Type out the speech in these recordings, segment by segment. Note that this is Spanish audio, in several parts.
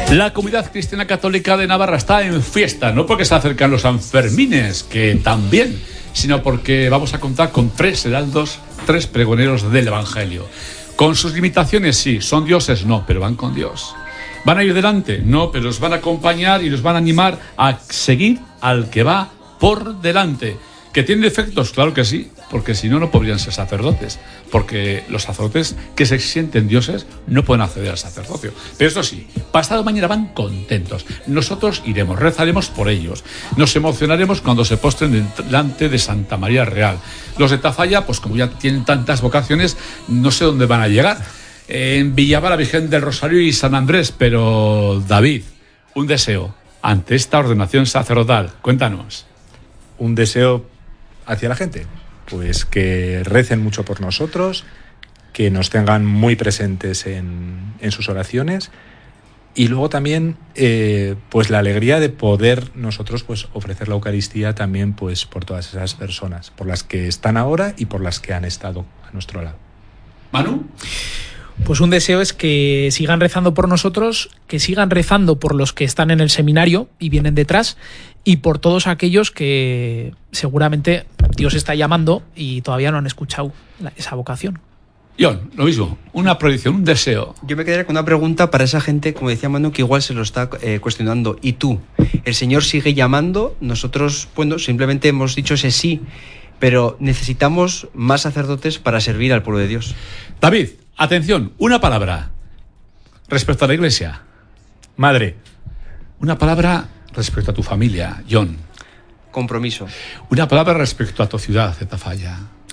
La comunidad cristiana católica de Navarra está en fiesta, no porque se acercan los Sanfermines, que también, sino porque vamos a contar con 3 heraldos, 3 pregoneros del Evangelio. Con sus limitaciones, sí, son dioses, no, pero van con Dios. ¿Van a ir delante? No, pero los van a acompañar y los van a animar a seguir al que va por delante. ¿Que tienen defectos? Claro que sí, porque si no, no podrían ser sacerdotes. Porque los sacerdotes que se sienten dioses no pueden acceder al sacerdocio. Pero eso sí, pasado mañana van contentos. Nosotros iremos, rezaremos por ellos. Nos emocionaremos cuando se postren delante de Santa María Real. Los de Tafalla, pues como ya tienen tantas vocaciones, no sé dónde van a llegar. En Villava, la Virgen del Rosario y San Andrés. Pero, David, un deseo ante esta ordenación sacerdotal. Cuéntanos. Un deseo hacia la gente, pues que recen mucho por nosotros, que nos tengan muy presentes en sus oraciones, y luego también pues la alegría de poder nosotros pues ofrecer la Eucaristía también pues por todas esas personas, por las que están ahora y por las que han estado a nuestro lado. Manu. Pues un deseo es que sigan rezando por nosotros, que sigan rezando por los que están en el seminario y vienen detrás, y por todos aquellos que seguramente Dios está llamando y todavía no han escuchado esa vocación. John, lo mismo, una proyección, un deseo. Yo me quedaría con una pregunta para esa gente, como decía Manu, que igual se lo está cuestionando. ¿Y tú? ¿El Señor sigue llamando? Nosotros, bueno, simplemente hemos dicho ese sí, pero necesitamos más sacerdotes para servir al pueblo de Dios. David, atención, una palabra respecto a la Iglesia. Madre. Una palabra respecto a tu familia, John. Compromiso. Una palabra respecto a tu ciudad, de Tafalla.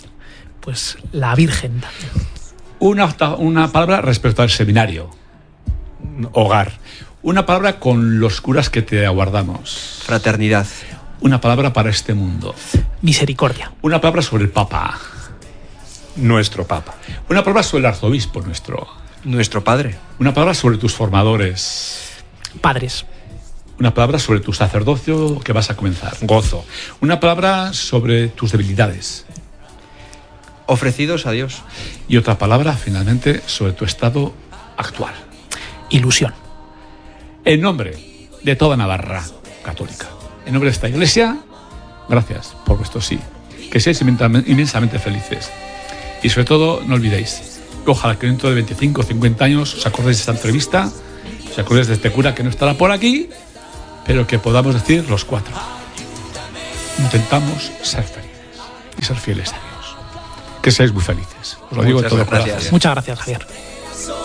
Pues la Virgen también. Una palabra respecto al seminario. Hogar. Una palabra con los curas que te aguardamos. Fraternidad. Una palabra para este mundo. Misericordia. Una palabra sobre el Papa. Nuestro Papa. Una palabra sobre el arzobispo nuestro. Nuestro Padre. Una palabra sobre tus formadores. Padres. Una palabra sobre tu sacerdocio que vas a comenzar. Gozo. Una palabra sobre tus debilidades. Ofrecidos a Dios. Y otra palabra, finalmente, sobre tu estado actual. Ilusión. En nombre de toda Navarra católica, en nombre de esta Iglesia, gracias por vuestro sí. Que seáis inmensamente felices. Y sobre todo, no olvidéis que ojalá que dentro de 25 o 50 años os acordéis de esta entrevista, os acordéis de este cura que no estará por aquí, pero que podamos decir los 4. Intentamos ser felices y ser fieles a Dios. Que seáis muy felices. Os lo digo de todo corazón. Muchas gracias, Javier.